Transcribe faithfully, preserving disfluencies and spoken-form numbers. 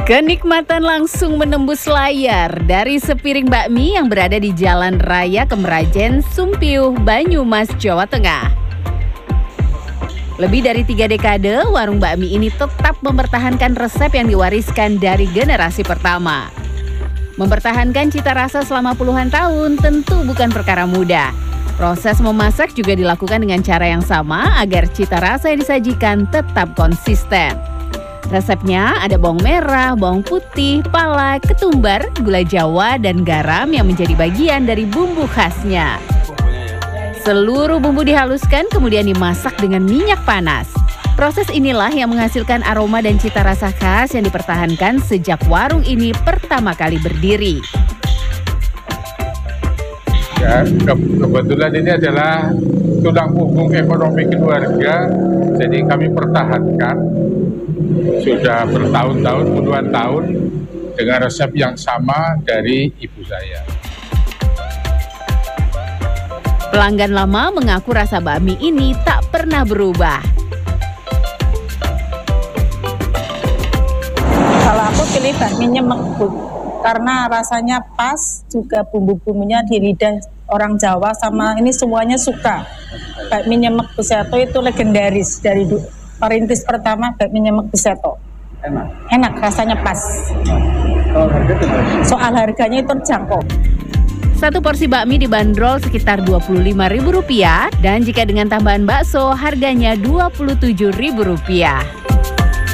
Kenikmatan langsung menembus layar dari sepiring bakmi yang berada di Jalan Raya Kemerajen, Sumpiuh, Banyumas, Jawa Tengah. Lebih dari tiga dekade, warung bakmi ini tetap mempertahankan resep yang diwariskan dari generasi pertama. Mempertahankan cita rasa selama puluhan tahun tentu bukan perkara mudah. Proses memasak juga dilakukan dengan cara yang sama agar cita rasa yang disajikan tetap konsisten. Resepnya ada bawang merah, bawang putih, pala, ketumbar, gula jawa, dan garam yang menjadi bagian dari bumbu khasnya. Seluruh bumbu dihaluskan kemudian dimasak dengan minyak panas. Proses inilah yang menghasilkan aroma dan cita rasa khas yang dipertahankan sejak warung ini pertama kali berdiri. Ya, kebetulan ini adalah tulang punggung ekonomi keluarga, jadi kami pertahankan sudah bertahun-tahun, puluhan tahun dengan resep yang sama dari ibu saya. Pelanggan lama mengaku rasa bakmi ini tak pernah berubah. Kalau aku pilih bakminya Mekbul karena rasanya pas, juga bumbu-bumbunya di lidah orang Jawa sama ini semuanya suka. Bakminya Mek Buseto itu legendaris dari perintis pertama, bakminya Mek Buseto. Enak. Enak, rasanya pas. Soal harga Soal harganya itu terjangkau. Satu porsi bakmi dibanderol sekitar dua puluh lima ribu rupiah dan jika dengan tambahan bakso harganya dua puluh tujuh ribu rupiah.